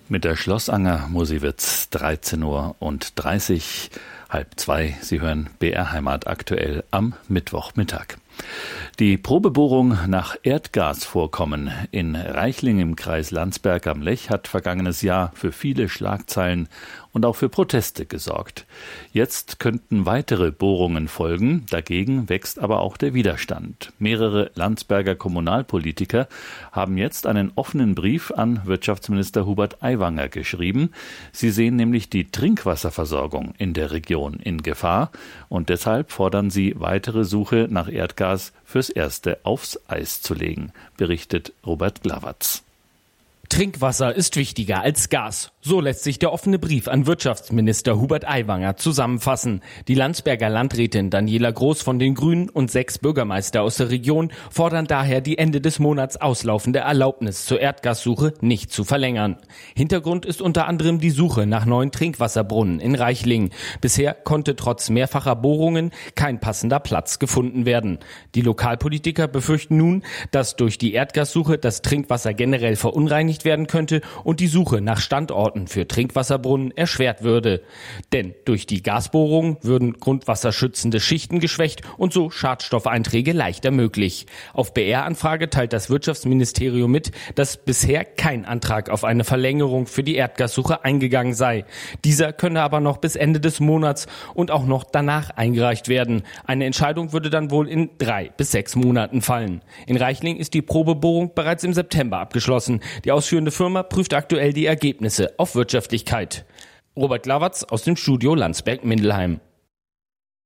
Mit der Schlossanger Musiwitz 13:30 Uhr, 1:30. Sie hören BR Heimat aktuell am Mittwochmittag. Die Probebohrung nach Erdgasvorkommen in Reichling im Kreis Landsberg am Lech hat vergangenes Jahr für viele Schlagzeilen und auch für Proteste gesorgt. Jetzt könnten weitere Bohrungen folgen, dagegen wächst aber auch der Widerstand. Mehrere Landsberger Kommunalpolitiker haben jetzt einen offenen Brief an Wirtschaftsminister Hubert Aiwanger geschrieben. Sie sehen nämlich die Trinkwasserversorgung in der Region in Gefahr und deshalb fordern sie weitere Suche nach Erdgas fürs Erste aufs Eis zu legen, berichtet Robert Glawatz. Trinkwasser ist wichtiger als Gas. So lässt sich der offene Brief an Wirtschaftsminister Hubert Aiwanger zusammenfassen. Die Landsberger Landrätin Daniela Groß von den Grünen und 6 Bürgermeister aus der Region fordern daher, die Ende des Monats auslaufende Erlaubnis zur Erdgassuche nicht zu verlängern. Hintergrund ist unter anderem die Suche nach neuen Trinkwasserbrunnen in Reichling. Bisher konnte trotz mehrfacher Bohrungen kein passender Platz gefunden werden. Die Lokalpolitiker befürchten nun, dass durch die Erdgassuche das Trinkwasser generell verunreinigt werden könnte und die Suche nach Standorten für Trinkwasserbrunnen erschwert würde. Denn durch die Gasbohrung würden grundwasserschützende Schichten geschwächt und so Schadstoffeinträge leichter möglich. Auf BR-Anfrage teilt das Wirtschaftsministerium mit, dass bisher kein Antrag auf eine Verlängerung für die Erdgassuche eingegangen sei. Dieser könne aber noch bis Ende des Monats und auch noch danach eingereicht werden. Eine Entscheidung würde dann wohl in 3 bis 6 Monaten fallen. In Reichling ist die Probebohrung bereits im September abgeschlossen. Die ausführende Firma prüft aktuell die Ergebnisse auf Wirtschaftlichkeit. Robert Glawatz aus dem Studio Landsberg-Mindelheim.